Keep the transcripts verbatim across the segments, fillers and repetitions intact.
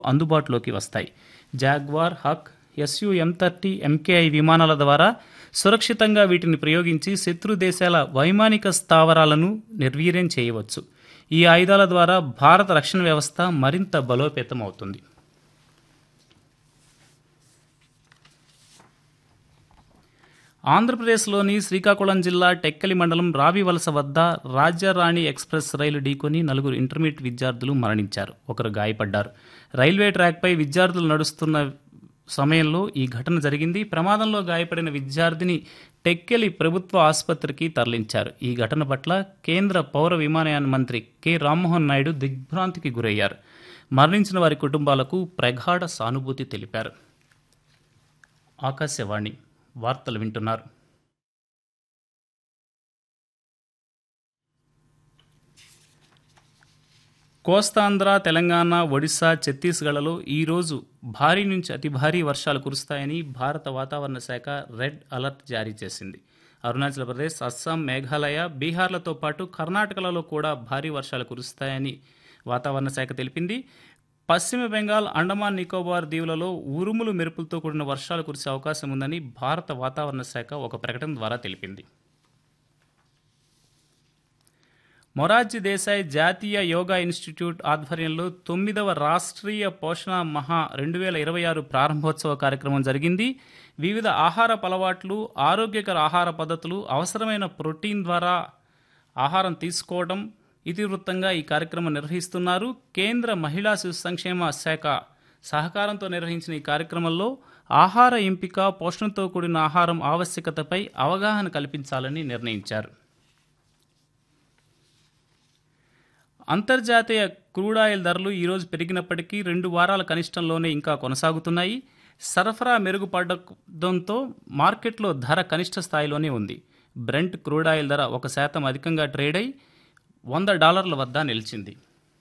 అందుబాటులోకి వస్తాయి. Jaguar, Haq, SU ఎం thirty, MKI విమానాల ద్వారా సురక్షితంగా వీటిని ప్రయోగించి శత్రు దేశాల వైమానిక స్థావరాలను నిర్వీర్యం చేయవచ్చు. ఈ ఆయుధాల ద్వారా భారత రక్షణ వ్యవస్థ మరింత బలోపేతమవుతుంది. ఆంధ్రప్రదేశ్లోని శ్రీకాకుళం జిల్లా టెక్కలి మండలం రావివలస వద్ద రాజ్యరాణి ఎక్స్ప్రెస్ రైలు ఢీకొని నలుగురు ఇంటర్మీడియట్ విద్యార్థులు మరణించారు. ఒకరు గాయపడ్డారు. రైల్వే ట్రాక్పై విద్యార్థులు నడుస్తున్న సమయంలో ఈ ఘటన జరిగింది. ప్రమాదంలో గాయపడిన విద్యార్థిని టెక్కలి ప్రభుత్వ ఆసుపత్రికి తరలించారు. ఈ ఘటన పట్ల కేంద్ర పౌర విమానయాన మంత్రి కె రామ్మోహన్ నాయుడు దిగ్భ్రాంతికి గురయ్యారు. మరణించిన వారి కుటుంబాలకు ప్రగాఢ సానుభూతి తెలిపారు. ఆకాశవాణి వార్తలు వింటున్నారు. కోస్తాంధ్ర, తెలంగాణ, ఒడిశా, ఛత్తీస్గఢ్లలో ఈరోజు భారీ నుంచి అతి భారీ వర్షాలు కురుస్తాయని భారత వాతావరణ శాఖ రెడ్ అలర్ట్ జారీ చేసింది. అరుణాచల్ ప్రదేశ్, అస్సాం, మేఘాలయ, బీహార్లతో పాటు కర్ణాటకలలో కూడా భారీ వర్షాలు కురుస్తాయని వాతావరణ శాఖ తెలిపింది. పశ్చిమ బెంగాల్, అండమాన్ నికోబార్ దీవులలో ఉరుములు మెరుపులతో కూడిన వర్షాలు కురిసే అవకాశం ఉందని భారత వాతావరణ శాఖ ఒక ప్రకటన ద్వారా తెలిపింది. మొరార్జీ దేశాయ్ జాతీయ యోగా ఇన్స్టిట్యూట్ ఆధ్వర్యంలో తొమ్మిదవ రాష్ట్రీయ పోషణ మహా రెండు వేల ఇరవై ఆరు ప్రారంభోత్సవ కార్యక్రమం జరిగింది. వివిధ ఆహార అలవాట్లు, ఆరోగ్యకర ఆహార పద్ధతులు, అవసరమైన ప్రోటీన్ ద్వారా ఆహారం తీసుకోవడం ఇతివృత్తంగా ఈ కార్యక్రమం నిర్వహిస్తున్నారు. కేంద్ర మహిళా శిశు సంక్షేమ శాఖ సహకారంతో నిర్వహించిన ఈ కార్యక్రమంలో ఆహార ఎంపిక, పోషణతో కూడిన ఆహారం ఆవశ్యకతపై అవగాహన కల్పించాలని నిర్ణయించారు. అంతర్జాతీయ క్రూడాయిల్ ధరలు ఈరోజు పెరిగినప్పటికీ రెండు వారాల కనిష్టంలోనే ఇంకా కొనసాగుతున్నాయి. సరఫరా మెరుగుపడడంతో మార్కెట్లో ధర కనిష్ట స్థాయిలోనే ఉంది. బ్రెంట్ క్రూడాయిల్ ధర ఒక శాతం అధికంగా ట్రేడ్ అయి వంద డాలర్ల వద్ద నిలిచింది.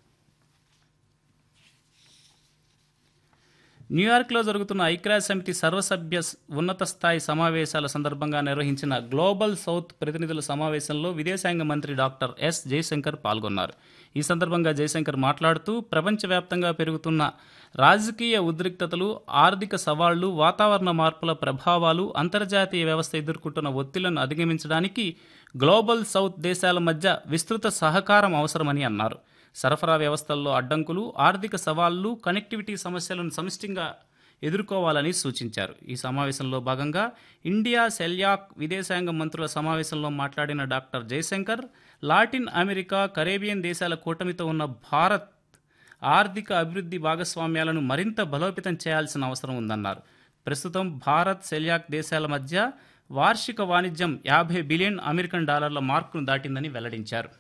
న్యూయార్క్లో జరుగుతున్న ఐక్యరాజ్య సమితి సర్వసభ్య ఉన్నత స్థాయి సమావేశాల సందర్భంగా నిర్వహించిన గ్లోబల్ సౌత్ ప్రతినిధుల సమావేశంలో విదేశాంగ మంత్రి డాక్టర్ ఎస్ జయశంకర్ పాల్గొన్నారు. ఈ సందర్భంగా జయశంకర్ మాట్లాడుతూ ప్రపంచవ్యాప్తంగా పెరుగుతున్న రాజకీయ ఉద్రిక్తతలు, ఆర్థిక సవాళ్లు, వాతావరణ మార్పుల ప్రభావాలు, అంతర్జాతీయ వ్యవస్థ ఎదుర్కొంటున్న ఒత్తిళ్లను అధిగమించడానికి గ్లోబల్ సౌత్ దేశాల మధ్య విస్తృత సహకారం అవసరమని అన్నారు. సరఫరా వ్యవస్థల్లో అడ్డంకులు, ఆర్థిక సవాళ్లు, కనెక్టివిటీ సమస్యలను సమిష్టిగా ఎదుర్కోవాలని సూచించారు. ఈ సమావేశంలో భాగంగా ఇండియా సెల్యాక్ విదేశాంగ మంత్రుల సమావేశంలో మాట్లాడిన doctor Jayashankar Latin America, Caribbean దేశాల కూటమితో ఉన్న భారత్ ఆర్థిక అభివృద్ధి భాగస్వామ్యాలను మరింత బలోపేతం చేయాల్సిన అవసరం ఉందన్నారు. ప్రస్తుతం భారత్, సెల్యాక్ దేశాల మధ్య వార్షిక వాణిజ్యం యాభై బిలియన్ అమెరికన్ డాలర్ల మార్కును దాటిందని వెల్లడించారు.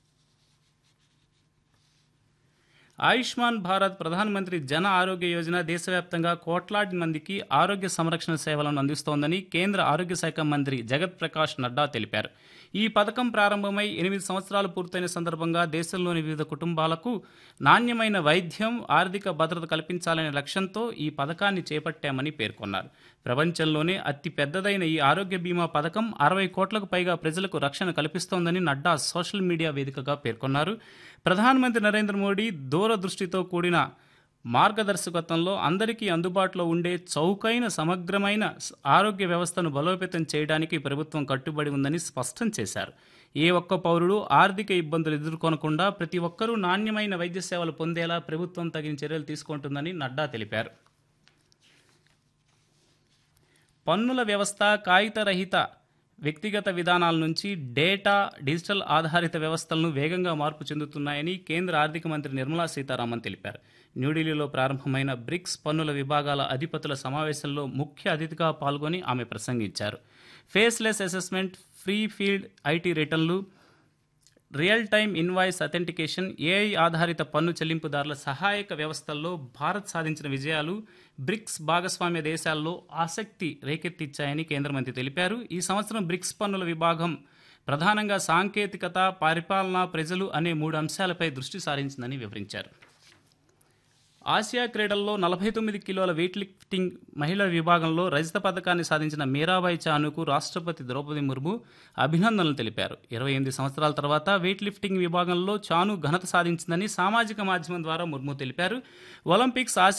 ఆయుష్మాన్ భారత్ ప్రధానమంత్రి జన ఆరోగ్య యోజన దేశవ్యాప్తంగా కోట్లాది మందికి ఆరోగ్య సంరక్షణ సేవలను అందిస్తోందని కేంద్ర ఆరోగ్య శాఖ మంత్రి జగత్ ప్రకాష్ నడ్డా తెలిపారు. ఈ పథకం ప్రారంభమై ఎనిమిది సంవత్సరాలు పూర్తయిన సందర్భంగా దేశంలోని వివిధ కుటుంబాలకు నాణ్యమైన వైద్యం, ఆర్థిక భద్రత కల్పించాలనే లక్ష్యంతో ఈ పథకాన్ని చేపట్టామని పేర్కొన్నారు. ప్రపంచంలోనే అతి పెద్దదైన ఈ ఆరోగ్య బీమా పథకం అరవై కోట్లకు పైగా ప్రజలకు రక్షణ కల్పిస్తోందని నడ్డా సోషల్ మీడియా వేదికగా పేర్కొన్నారు. ప్రధానమంత్రి నరేంద్ర మోడీ దూరదృష్టితో కూడిన మార్గదర్శకత్వంలో అందరికీ అందుబాటులో ఉండే చౌకైన, సమగ్రమైన ఆరోగ్య వ్యవస్థను బలోపేతం చేయడానికి ప్రభుత్వం కట్టుబడి ఉందని స్పష్టం చేశారు. ఏ ఒక్క పౌరుడు ఆర్థిక ఇబ్బందులు ఎదుర్కొనకుండా ప్రతి ఒక్కరూ నాణ్యమైన వైద్య సేవలు పొందేలా ప్రభుత్వం తగిన చర్యలు తీసుకుంటుందని నడ్డా తెలిపారు. పన్నుల వ్యవస్థ కాగితరహిత వ్యక్తిగత విధానాల నుంచి డేటా, డిజిటల్ ఆధారిత వ్యవస్థలను వేగంగా మార్పు చెందుతున్నాయని కేంద్ర ఆర్థిక మంత్రి నిర్మలా సీతారామన్ తెలిపారు. న్యూఢిల్లీలో ప్రారంభమైన బ్రిక్స్ పన్నుల విభాగాల అధిపతుల సమావేశంలో ముఖ్య అతిథిగా పాల్గొని ఆమె ప్రసంగించారు. Faceless assessment, free field IT రిటర్న్లు, real time invoice authentication, AI ఆధారిత పన్ను చెల్లింపుదారుల సహాయక వ్యవస్థల్లో భారత్ సాధించిన విజయాలు బ్రిక్స్ భాగస్వామ్య దేశాల్లో ఆసక్తి రేకెత్తించాయని కేంద్ర మంత్రి తెలిపారు. ఈ సంవత్సరం బ్రిక్స్ పన్నుల విభాగం ప్రధానంగా సాంకేతికత, పరిపాలన, ప్రజలు అనే మూడు అంశాలపై దృష్టి సారించిందని వివరించారు. ఆసియా క్రీడల్లో నలభై తొమ్మిది కిలోల వెయిట్ లిఫ్టింగ్ మహిళల విభాగంలో రజత పథకాన్ని సాధించిన మీరాబాయి చానుకు రాష్ట్రపతి ద్రౌపది ముర్ము అభినందనలు తెలిపారు. ఇరవై ఎనిమిది సంవత్సరాల తర్వాత వెయిట్ లిఫ్టింగ్ విభాగంలో చాను ఘనత సాధించిందని సామాజిక మాధ్యమం ద్వారా ముర్ము తెలిపారు. ఒలింపిక్స్